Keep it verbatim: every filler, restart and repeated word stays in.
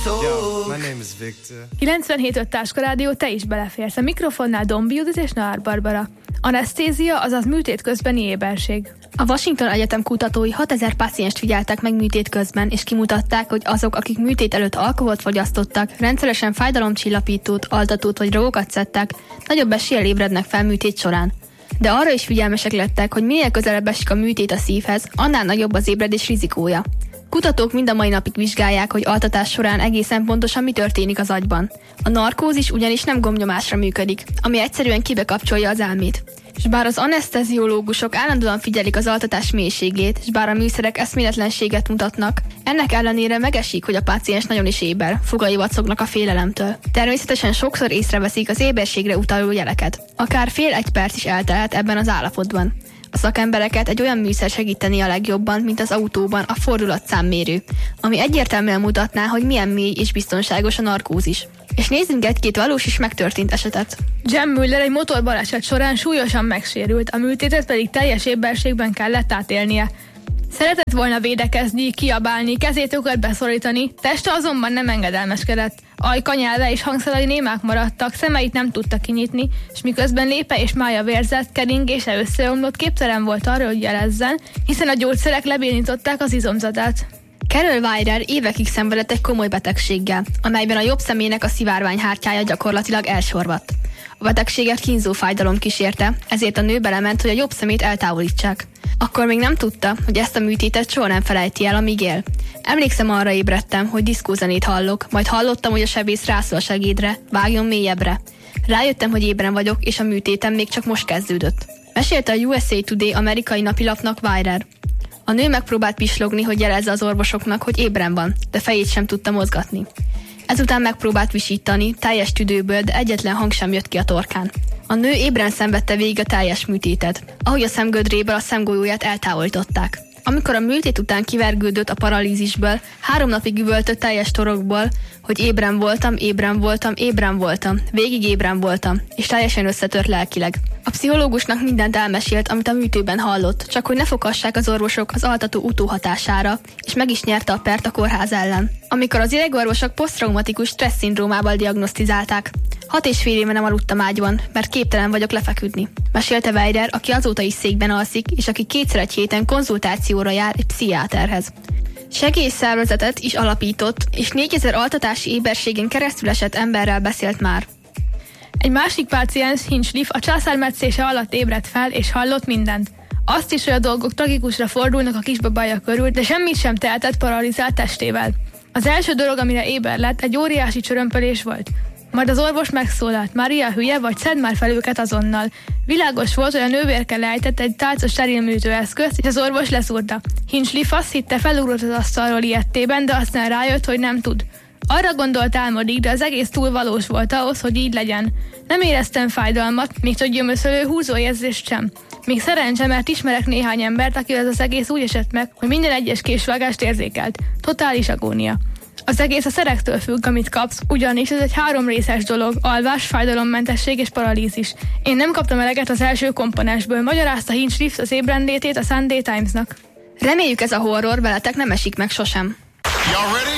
Yo, my name is Victor. kilencvenhét öt Táska Rádió, te is beleférsz. A mikrofonnál Dombi Judit és Noár Barbara. Anesztézia, azaz műtét közbeni éberség. A Washington Egyetem kutatói hatezer pácienst figyeltek meg műtét közben, és kimutatták, hogy azok, akik műtét előtt alkoholt fogyasztottak, rendszeresen fájdalomcsillapítót, altatót vagy drogokat szedtek, nagyobb eséllyel ébrednek fel műtét során. De arra is figyelmesek lettek, hogy minél közelebb esik a műtét a szívhez, annál nagyobb az ébredés rizikója. Kutatók mind a mai napig vizsgálják, hogy altatás során egészen pontosan mi történik az agyban. A narkózis ugyanis nem gombnyomásra működik, ami egyszerűen kibekapcsolja az elmét. És bár az aneszteziológusok állandóan figyelik az altatás mélységét, és bár a műszerek eszméletlenséget mutatnak, ennek ellenére megesik, hogy a páciens nagyon is éber, fogai vacognak a félelemtől. Természetesen sokszor észreveszik az éberségre utaló jeleket. Akár fél-egy perc is eltelhet ebben az állapotban. A szakembereket egy olyan műszer segíteni a legjobban, mint az autóban a fordulatszámmérő, ami egyértelműen mutatná, hogy milyen mély és biztonságos a narkózis. És nézzünk egy-két valós és megtörtént esetet. Jem Müller egy motorbaleset során súlyosan megsérült, a műtétet pedig teljes éberségben kellett átélnie. Szeretett volna védekezni, kiabálni, kezét akart beszorítani, teste azonban nem engedelmeskedett. Ajka, nyelve és hangszalai némák maradtak, szemeit nem tudta kinyitni, és miközben lépe és mája vérzett, keringése összeomlott, képtelen volt arra, hogy jelezzen, hiszen a gyógyszerek lebénították az izomzatát. Carol Weirer évekig szenvedett egy komoly betegséggel, amelyben a jobb szemének a szivárványhártyája gyakorlatilag elsorvadt. A betegséget kínzó fájdalom kísérte, ezért a nő belement, hogy a jobb szemét eltávolítsák. Akkor még nem tudta, hogy ezt a műtétet soha nem felejti el, amíg él. Emlékszem, arra ébredtem, hogy diszkózenét hallok, majd hallottam, hogy a sebész rászól a segédre, vágjon mélyebbre. Rájöttem, hogy ébren vagyok, és a műtétem még csak most kezdődött. Mesélte a U S A Today amerikai napilapnak Weirer. A nő megpróbált pislogni, hogy jelezze az orvosoknak, hogy ébren van, de fejét sem tudta mozgatni. Ezután megpróbált visítani, teljes tüdőből, de egyetlen hang sem jött ki a torkán. A nő ébren szenvedte végig a teljes műtétet, ahogy a szemgödréből a szemgolyóját eltávolították. Amikor a műtét után kivergődött a paralízisből, három napig üvöltött teljes torokból, hogy ébren voltam, ébren voltam, ébren voltam, végig ébren voltam, és teljesen összetört lelkileg. A pszichológusnak mindent elmesélt, amit a műtőben hallott, csak hogy ne fogassák az orvosok az altató utóhatására, és meg is nyerte a pert a kórház ellen. Amikor az idegorvosok posztraumatikus stressz szindrómával diagnosztizálták, hat és fél éve nem aludtam ágyban, mert képtelen vagyok lefeküdni. Mesélte Weirer, aki azóta is székben alszik, és aki kétszer egy héten konzultációra jár egy pszichiáterhez. Segélyszervezetet is alapított, és négyezer altatási éberségen keresztül esett emberrel beszélt már. Egy másik páciens, Hinchliff, a császármetszése alatt ébredt fel, és hallott mindent. Azt is, hogy a dolgok tragikusra fordulnak a kisbabája körül, de semmit sem tehetett paralizált testével. Az első dolog, amire éber lett, egy óriási csörömpölés volt. Majd az orvos megszólalt: Mária, hülye vagy, szedd már fel őket azonnal. Világos volt, hogy a nővérke lejtett egy tálca steril műtőeszközt, és az orvos leszúrta. Hinchliff azt hitte, felugrott az asztalról ijedtében, de aztán rájött, hogy nem tud. Arra gondolt álmodig, de az egész túl valós volt ahhoz, hogy így legyen. Nem éreztem fájdalmat, még csak gyömöszölő húzóérzést sem. Még szerencse, mert ismerek néhány embert, akivel az egész úgy esett meg, hogy minden egyes késvágást érzékelt. Totális agónia. Az egész a szerektől függ, amit kapsz, ugyanis ez egy három részes dolog: alvás, fájdalommentesség és paralízis. Én nem kaptam eleget az első komponensből, magyarázta Hinchliff az ébrenlétét a Sunday Times-nak. Reméljük, ez a horror veletek nem esik meg sosem.